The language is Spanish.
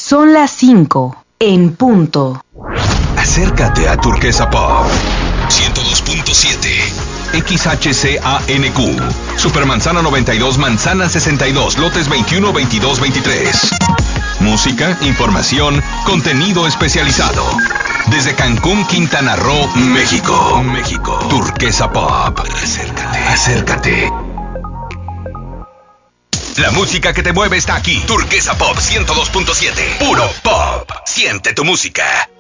Son las 5 en punto. Acércate a Turquesa Pop 102.7 XHCANQ Supermanzana 92, Manzana 62, lotes 21, 22, 23. Música, información, contenido especializado. Desde Cancún, Quintana Roo, México. Turquesa Pop. Acércate. La música que te mueve está aquí. Turquesa Pop 102.7. Puro pop. Siente tu música.